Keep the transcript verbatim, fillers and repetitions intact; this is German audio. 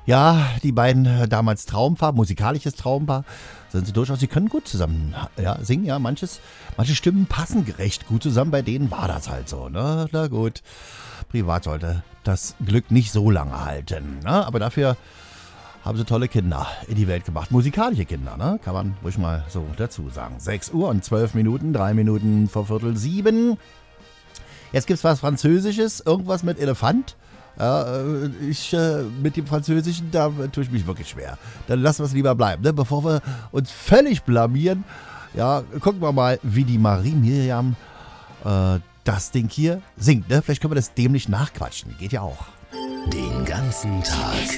Ja, die beiden äh, damals Traumpaar, musikalisches Traumpaar, sind sie durchaus, sie können gut zusammen ja, singen, ja, manches, manche Stimmen passen recht gut zusammen, bei denen war das halt so, ne, na gut, privat sollte das Glück nicht so lange halten, ne, aber dafür haben sie tolle Kinder in die Welt gebracht, musikalische Kinder, ne, kann man ruhig mal so dazu sagen. sechs Uhr und zwölf Minuten, drei Minuten vor Viertel sieben, jetzt gibt's was Französisches, irgendwas mit Elefant. Ja, ich äh, mit dem Französischen, da tue ich mich wirklich schwer. Dann lassen wir es lieber bleiben, ne? Bevor wir uns völlig blamieren. Ja, gucken wir mal, wie die Marie Miriam äh, das Ding hier singt. Ne? Vielleicht können wir das dämlich nachquatschen. Geht ja auch. Den ganzen Tag